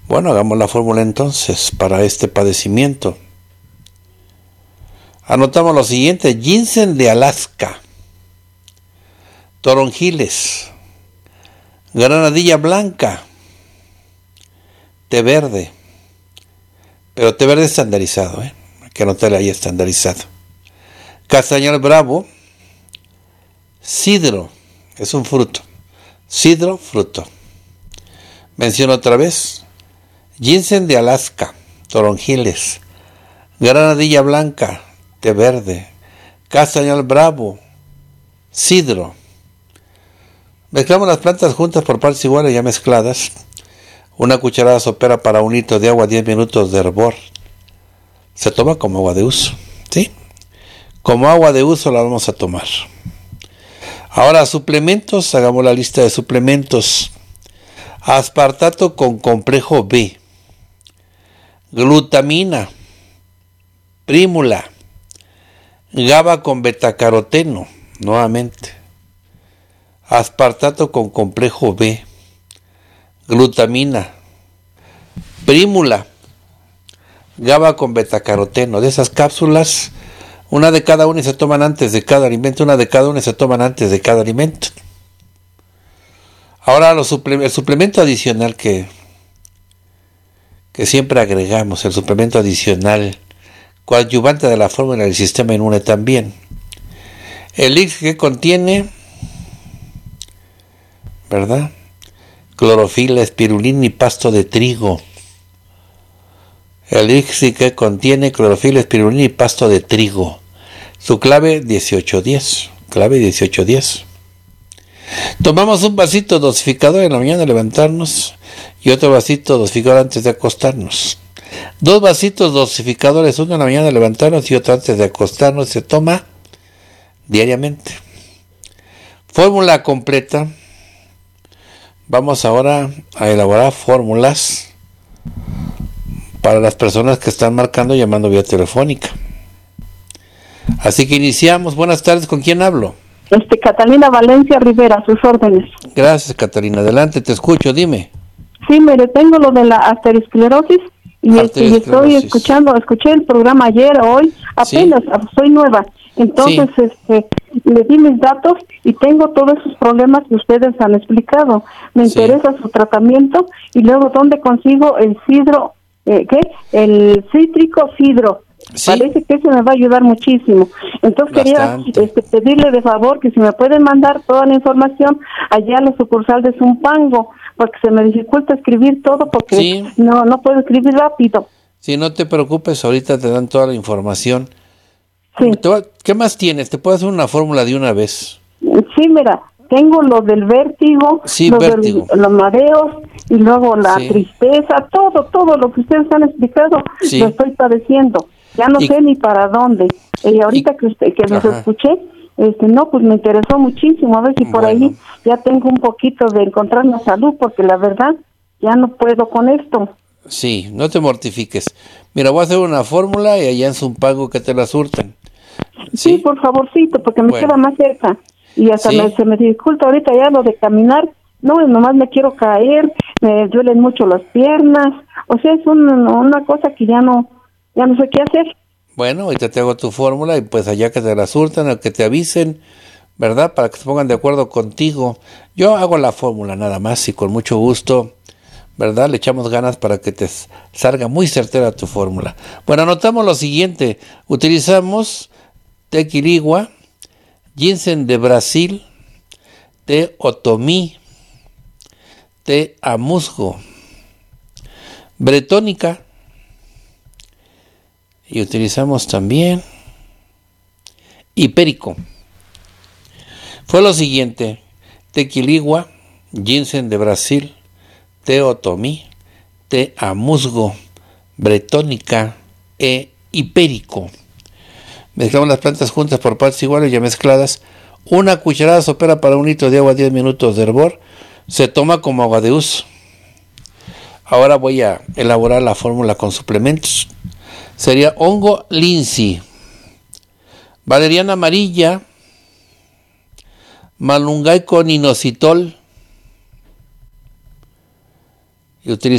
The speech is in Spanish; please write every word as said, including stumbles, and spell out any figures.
Bueno, hagamos la fórmula entonces para este padecimiento. Anotamos lo siguiente: ginseng de Alaska, toronjiles, granadilla blanca, té verde, pero té verde estandarizado, ¿eh? Hay que anotarle ahí estandarizado. Castañal bravo, sidro, es un fruto, sidro, fruto. Menciono otra vez: ginseng de Alaska, toronjiles, granadilla blanca, té verde, castañal bravo, sidro. Mezclamos las plantas juntas por partes iguales ya mezcladas. Una cucharada sopera para un litro de agua, diez minutos de hervor. Se toma como agua de uso, ¿sí? Como agua de uso la vamos a tomar. Ahora, suplementos, hagamos la lista de suplementos. Aspartato con complejo B, glutamina, prímula, GABA con betacaroteno, nuevamente. Aspartato con complejo B, glutamina, prímula, GABA con betacaroteno. De esas cápsulas, una de cada una y se toman antes de cada alimento, una de cada una y se toman antes de cada alimento. Ahora los suple- el suplemento adicional que, que siempre agregamos, el suplemento adicional coadyuvante de la fórmula del sistema inmune también. El elixir que contiene, ¿verdad? Clorofila, espirulina y pasto de trigo. El elixir que contiene clorofila, espirulina y pasto de trigo. Su clave dieciocho diez. Clave dieciocho diez. Tomamos un vasito dosificador en la mañana al levantarnos y otro vasito dosificador antes de acostarnos. Dos vasitos dosificadores, uno en la mañana al levantarnos y otro antes de acostarnos. Se toma diariamente. Fórmula completa. Vamos ahora a elaborar fórmulas para las personas que están marcando llamando vía telefónica. Así que iniciamos. Buenas tardes, ¿con quién hablo? Este, Catalina Valencia Rivera, a sus órdenes. Gracias, Catalina. Adelante, te escucho, dime. Sí, mire, tengo lo de la arteriosclerosis y, este, y estoy Arteriosclerosis. escuchando, escuché el programa ayer, hoy, apenas, Sí. soy nueva. Entonces, Sí. este, le di mis datos y tengo todos esos problemas que ustedes han explicado. Me Sí. interesa su tratamiento y luego dónde consigo el sidro, eh, ¿qué? El cítrico sidro. Sí. Parece que eso me va a ayudar muchísimo. Entonces Bastante. quería este, pedirle de favor que si me pueden mandar toda la información allá a la sucursal de Zumpango, porque se me dificulta escribir todo porque Sí. no no puedo escribir rápido. Sí, no te preocupes, ahorita te dan toda la información. Sí, Te voy a- ¿Qué más tienes? Te puedo hacer una fórmula de una vez. sí, mira, tengo lo del vértigo, Sí, lo vértigo. de los mareos y luego la Sí. tristeza, todo, todo lo que ustedes han explicado, Sí. lo estoy padeciendo. Ya no Y- sé ni para dónde. Y ahorita y- que usted que los Ajá. escuché, este no, pues me interesó muchísimo, a ver si por Bueno. ahí ya tengo un poquito de encontrar la salud, porque la verdad ya no puedo con esto. Sí, no te mortifiques. Mira, voy a hacer una fórmula y allá en Zumpango que te la surten. Sí, ¿Sí? por favorcito, porque me Bueno. queda más cerca. Y hasta Sí. me, se me dificulta ahorita ya lo de caminar. No, y nomás me quiero caer, me duelen mucho las piernas. O sea, es un- una cosa que ya no, ya no sé qué hacer. Bueno, ahorita te hago tu fórmula y pues allá que te la surtan o que te avisen, ¿verdad? Para que se pongan de acuerdo contigo. Yo hago la fórmula nada más y con mucho gusto, ¿verdad? Le echamos ganas para que te salga muy certera tu fórmula. Bueno, anotamos lo siguiente. Utilizamos té quirigua, ginseng de Brasil, té otomí, té a musgo, bretónica, y utilizamos también hipérico. Fue lo siguiente: té quiligua, ginseng de Brasil, té otomí, té a musgo, bretónica e hipérico. Mezclamos las plantas juntas por partes iguales ya mezcladas. Una cucharada sopera para un litro de agua, diez minutos de hervor. Se toma como agua de uso. Ahora voy a elaborar la fórmula con suplementos. Sería hongo lindsay, valeriana amarilla, malungay con inositol, y utilizamos